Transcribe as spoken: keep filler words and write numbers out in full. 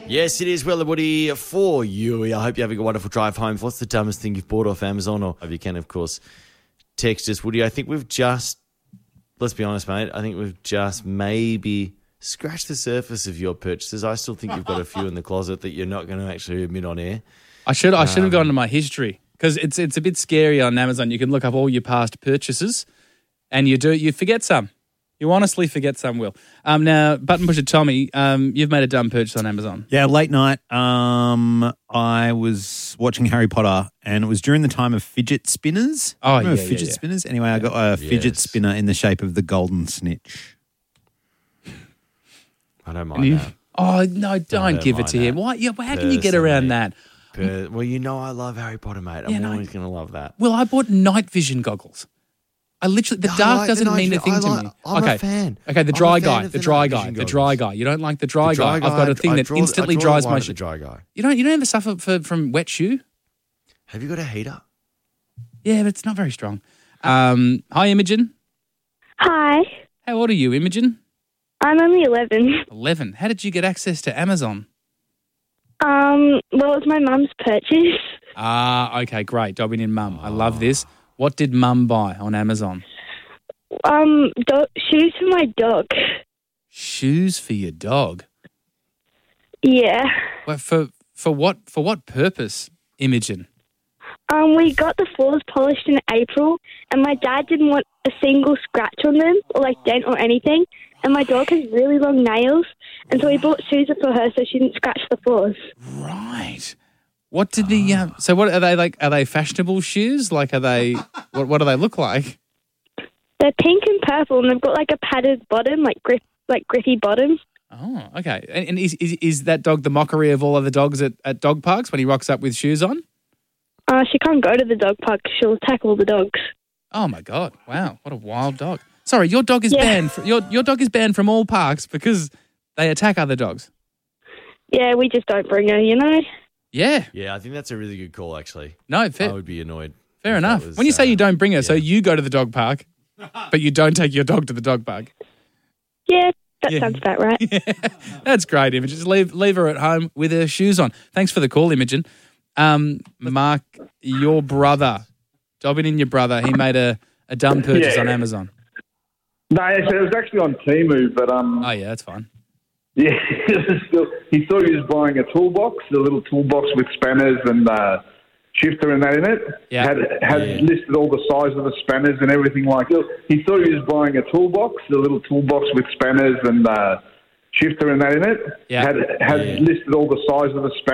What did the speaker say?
Yes, it is Well and Woody for you. I hope you're having a wonderful drive home. What's the dumbest thing you've bought off Amazon? Or if you can, of course, text us. Woody, I think we've just, let's be honest, mate, I think we've just maybe scratched the surface of your purchases. I still think you've got a few in the closet that you're not going to actually admit on air. I should I should have gone to my history because it's it's a bit scary on Amazon. You can look up all your past purchases and you do you forget some. You honestly forget some, Will. Um, now, Button Pusher Tommy, um, you've made a dumb purchase on Amazon. Yeah, late night, um, I was watching Harry Potter and it was during the time of fidget spinners. Oh, Remember yeah, fidget yeah, yeah. spinners? Anyway, I got a fidget Yes. spinner in the shape of the golden snitch. I don't And mind you- that. Oh, no, don't don't give it mind to him. that. Why? Yeah, how can you get around Personally. that? Per- well, you know I love Harry Potter, mate. I'm Yeah, no, always going to love that. Well, I bought night vision goggles. I literally, the I dark like the doesn't night mean a vision. thing I to like- me. I'm a okay. fan. Okay, the I'm dry a fan guy, of the the dry night guy, vision the dry goggles. guy. You don't like the dry, The dry guy. I've got a thing I that draw- instantly I draw dries the my line at shoe. the dry guy. You don't, you don't ever suffer for, from wet shoe? Have you got a heater? Yeah, but it's not very strong. Um, hi, Imogen. Hi, How old are you, Imogen? I'm only eleven. eleven. How did you get access to Amazon? Um, well, it's my mum's purchase. Ah, okay, great. Dobbing in mum. I love this. What did mum buy on Amazon? Um, do- shoes for my dog. Shoes for your dog. Yeah. Well, for for what for what purpose, Imogen? Um, we got the floors polished in April, and my dad didn't want a single scratch on them, or like dent or anything. And my dog has really long nails, and so we bought shoes for her so she didn't scratch the floors. Right. What did the um, so what are they like? Are they fashionable shoes? Like are they? What what do they look like? They're pink and purple, and they've got like a padded bottom, like grip, like grippy bottom. Oh, okay. And, and is, is is that dog the mockery of all other dogs at, at dog parks when he rocks up with shoes on? Uh, she can't go to the dog park 'cause she'll attack all the dogs. Oh my God! Wow, what a wild dog. Sorry, your dog is Yeah. banned. Fr- your your dog is banned from all parks because they attack other dogs. Yeah, we just don't bring her, you know. Yeah. Yeah, I think that's a really good call, actually. No, I fair, would be annoyed. fair if that enough. was, When you say uh, you don't bring her, so yeah. you go to the dog park, but you don't take your dog to the dog park. Yeah, that Yeah. sounds about right. That's great, Imogen. Just leave leave her at home with her shoes on. Thanks for the call, Imogen. Um, Mark, your brother, Dobbin in your brother, he made a, a dumb purchase Yeah. on Amazon. No, so it was actually on Temu, but um, Oh yeah, that's fine. yeah, it was still, he thought he was buying a toolbox, a little toolbox with spanners and uh, shifter and that in it. Yeah. Had had Yeah. listed all the size of the spanners and everything like that. He thought he was buying a toolbox, a little toolbox with spanners and uh, shifter and that in it. Yeah. Had had Yeah. listed all the size of the spanners.